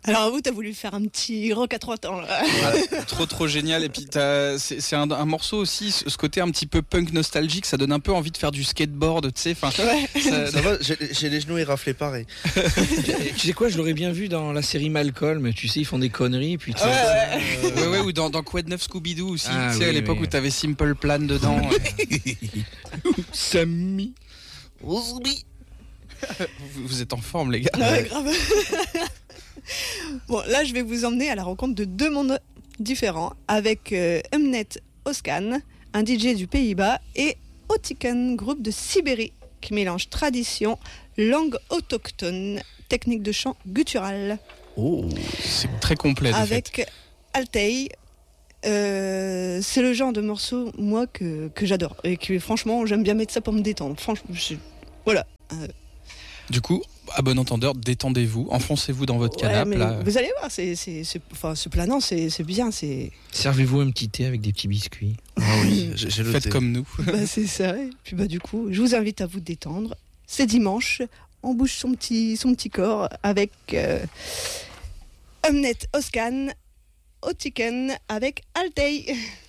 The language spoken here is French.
Alors vous, t'as voulu faire un petit rock à 3 temps là. Trop génial. Et puis c'est un morceau aussi, ce côté un petit peu punk nostalgique, ça donne un peu envie de faire du skateboard, tu sais. Enfin, Ça va, j'ai les genoux éraflés pareil. Tu sais quoi, je l'aurais bien vu dans la série Malcolm, tu sais, ils font des conneries, puis ouais, ou dans Quad 9 Scooby-Doo aussi, tu sais, à l'époque où t'avais Simple Plan dedans. Sammy. Vous êtes en forme, les gars. Ouais, grave. Bon, là, je vais vous emmener à la rencontre de 2 mondes différents avec Mnet Özkan, un DJ du Pays-Bas, et Otiken, groupe de Sibérie, qui mélange tradition, langue autochtone, technique de chant guttural. Oh, c'est très complet. Avec Altay. C'est le genre de morceau, moi, que j'adore. Et que, franchement, j'aime bien mettre ça pour me détendre. Franchement, voilà. Du coup, à bon entendeur, détendez-vous, enfoncez-vous dans votre canapé. Là. Vous allez voir, c'est planant, c'est bien. Servez-vous un petit thé avec des petits biscuits. Ah oui, j'ai le Faites thé. comme nous. C'est ça. Et puis du coup, je vous invite à vous détendre. C'est dimanche, on bouge son petit corps avec Mnet Özkan, Otiken avec Altay.